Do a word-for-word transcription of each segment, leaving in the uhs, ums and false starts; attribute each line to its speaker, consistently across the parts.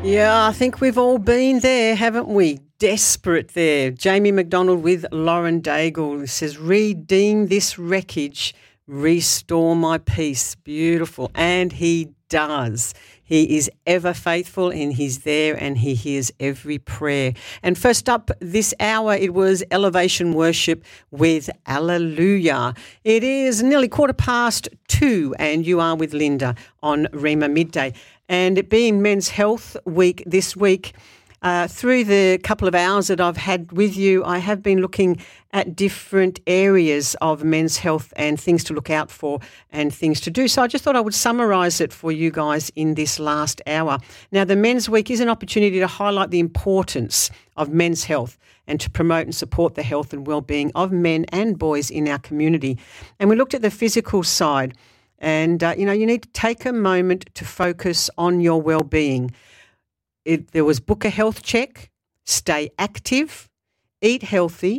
Speaker 1: Yeah, I think we've all been there, haven't we? Desperate there. Jamie McDonald with Lauren Daigle says, redeem this wreckage, restore my peace. Beautiful. And he does. He is ever faithful and he's there and he hears every prayer. And first up this hour, it was Elevation Worship with Alleluia. It is nearly quarter past two and you are with Linda on Rhema Midday. And it being Men's Health Week this week, uh, through the couple of hours that I've had with you, I have been looking at different areas of men's health and things to look out for and things to do. So I just thought I would summarise it for you guys in this last hour. Now, the Men's Week is an opportunity to highlight the importance of men's health and to promote and support the health and well-being of men and boys in our community. And we looked at the physical side. And, uh, you know, you need to take a moment to focus on your well-being. It, there was book a health check, stay active, eat healthy,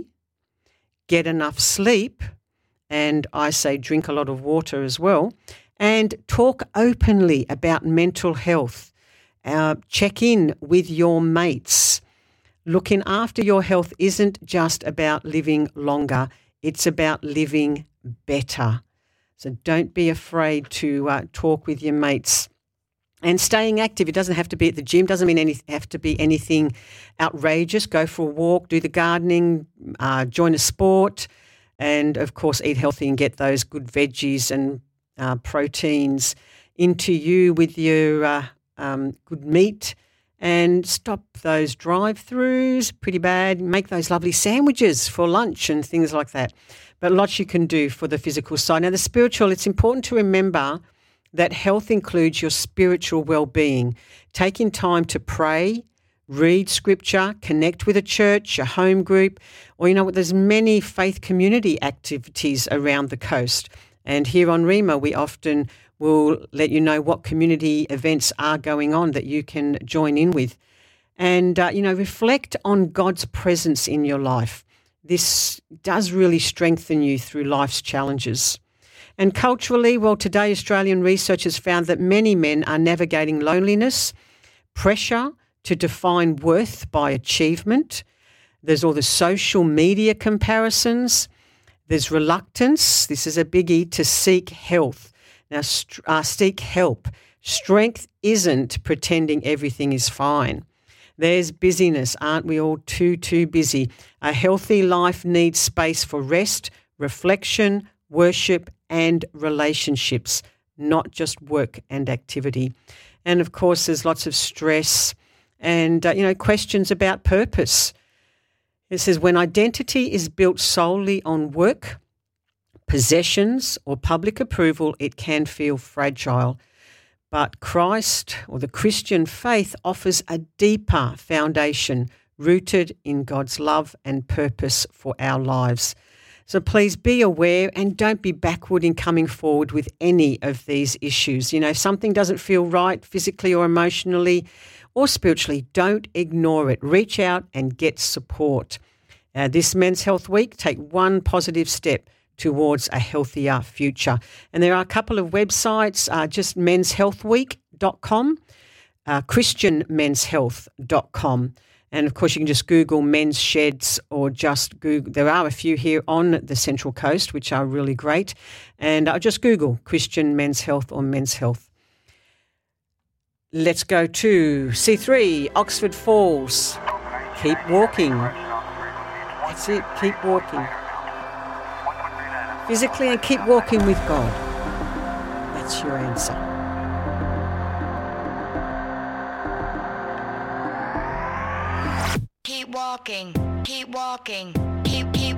Speaker 1: get enough sleep, and I say drink a lot of water as well, and talk openly about mental health. Uh, check in with your mates. Looking after your health isn't just about living longer, it's about living better. So don't be afraid to uh, talk with your mates. And staying active, it doesn't have to be at the gym, doesn't mean any, have to be anything outrageous. Go for a walk, do the gardening, uh, join a sport, and, of course, eat healthy and get those good veggies and uh, proteins into you with your uh, um, good meat. And stop those drive-throughs, pretty bad. Make those lovely sandwiches for lunch and things like that. But lots you can do for the physical side. Now, the spiritual, it's important to remember that health includes your spiritual well-being. Taking time to pray, read scripture, connect with a church, a home group, or, you know what, there's many faith community activities around the coast. And here on Rhema, we often will let you know what community events are going on that you can join in with. And, uh, you know, reflect on God's presence in your life. This does really strengthen you through life's challenges. And culturally, well, today Australian research has found that many men are navigating loneliness, pressure to define worth by achievement. There's all the social media comparisons. There's reluctance, this is a biggie, to seek health. Now, st- uh, seek help. Strength isn't pretending everything is fine. There's busyness. Aren't we all too, too busy? A healthy life needs space for rest, reflection, worship, and relationships, not just work and activity. And, of course, there's lots of stress and, uh, you know, questions about purpose. It says, when identity is built solely on work, possessions, or public approval, it can feel fragile. But Christ, or the Christian faith, offers a deeper foundation rooted in God's love and purpose for our lives. So please be aware and don't be backward in coming forward with any of these issues. You know, if something doesn't feel right physically or emotionally or spiritually, don't ignore it. Reach out and get support. Uh, this Men's Health Week, take one positive step towards a healthier future. And there are a couple of websites, uh, just mens health week dot com, uh, christian mens health dot com. And, of course, you can just Google men's sheds or just Google. There are a few here on the Central Coast, which are really great. And uh, just Google Christian Men's Health or Men's Health. Let's go to C three, Oxford Falls. Keep walking. That's it, keep walking. Physically and keep walking with God. That's your answer.
Speaker 2: Keep walking, keep walking, keep, keep